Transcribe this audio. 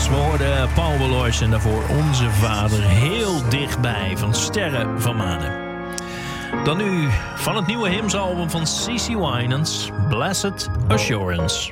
We hoorden Paul Belois en daarvoor Onze Vader heel dichtbij van Sterren van Manen. Dan nu van het nieuwe hymnsalbum van CeCe Winans, Blessed Assurance.